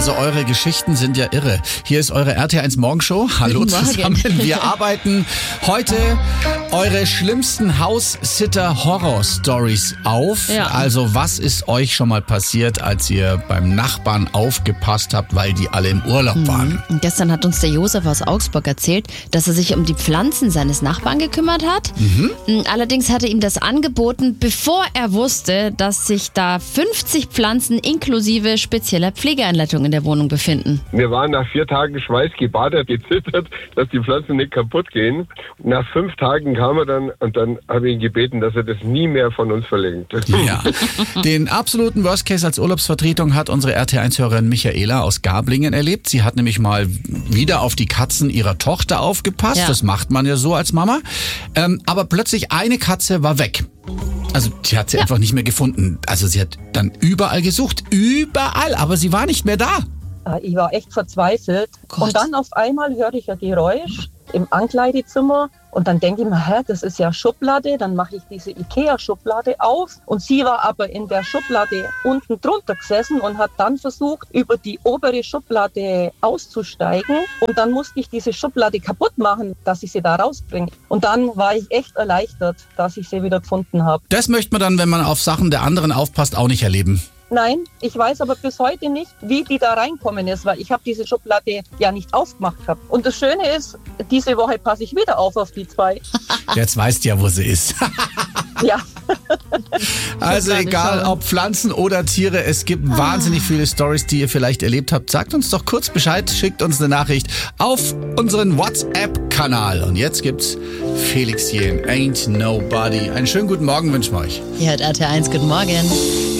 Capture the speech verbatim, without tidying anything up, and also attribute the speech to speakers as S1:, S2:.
S1: Also eure Geschichten sind ja irre. Hier ist eure R T eins Morgenshow. Hallo zusammen. Wir arbeiten heute eure schlimmsten House-Sitter-Horror-Stories auf.
S2: Ja.
S1: Also was ist euch schon mal passiert, als ihr beim Nachbarn aufgepasst habt, weil die alle im Urlaub waren?
S2: Und gestern hat uns der Josef aus Augsburg erzählt, dass er sich um die Pflanzen seines Nachbarn gekümmert hat.
S1: Mhm.
S2: Allerdings hat er ihm das angeboten, bevor er wusste, dass sich da fünfzig Pflanzen inklusive spezieller Pflegeeinleitung in der Wohnung befinden.
S3: Wir waren nach vier Tagen schweißgebadet, gezittert, dass die Pflanzen nicht kaputt gehen. Nach fünf Tagen kam er dann und dann habe ich ihn gebeten, dass er das nie mehr von uns verlängert.
S1: Ja. Den absoluten Worst Case als Urlaubsvertretung hat unsere R T eins-Hörerin Michaela aus Gablingen erlebt. Sie hat nämlich mal wieder auf die Katzen ihrer Tochter aufgepasst.
S2: Ja.
S1: Das macht man ja so als Mama. Ähm, aber plötzlich eine Katze war weg. Also sie hat sie
S2: Ja.
S1: einfach nicht mehr gefunden. Also sie hat dann überall gesucht. Überall. Aber sie war nicht mehr da.
S4: Ich war echt verzweifelt.
S2: Gott.
S4: Und dann auf einmal höre ich ein Geräusch im Ankleidezimmer. Und dann denke ich mir, hä, das ist ja Schublade. Dann mache ich diese Ikea-Schublade auf. Und sie war aber in der Schublade unten drunter gesessen und hat dann versucht, über die obere Schublade auszusteigen. Und dann musste ich diese Schublade kaputt machen, dass ich sie da rausbringe. Und dann war ich echt erleichtert, dass ich sie wieder gefunden habe.
S1: Das möchte man dann, wenn man auf Sachen der anderen aufpasst, auch nicht erleben.
S4: Nein, ich weiß aber bis heute nicht, wie die da reinkommen ist, weil ich habe diese Schublade ja nicht aufgemacht gehabt. Und das Schöne ist, diese Woche passe ich wieder auf auf die zwei.
S1: Jetzt weißt du ja, wo sie ist.
S4: Ja.
S1: Also
S2: Schublade
S1: egal,
S2: schauen.
S1: ob Pflanzen oder Tiere, es gibt wahnsinnig viele Stories, die ihr vielleicht erlebt habt. Sagt uns doch kurz Bescheid, schickt uns eine Nachricht auf unseren WhatsApp-Kanal. Und jetzt gibt's Felix Jähn, Ain't Nobody. Einen schönen guten Morgen wünschen wir euch.
S2: Hier hat R T eins, guten Morgen.